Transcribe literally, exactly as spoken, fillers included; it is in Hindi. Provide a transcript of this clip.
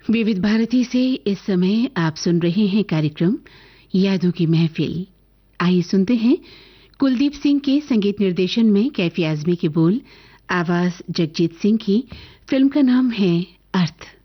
विविध भारती से इस समय आप सुन रहे हैं कार्यक्रम यादों की महफिल। आइए सुनते हैं कुलदीप सिंह के संगीत निर्देशन में कैफी आजमी के बोल, आवाज जगजीत सिंह की। फिल्म का नाम है अर्थ।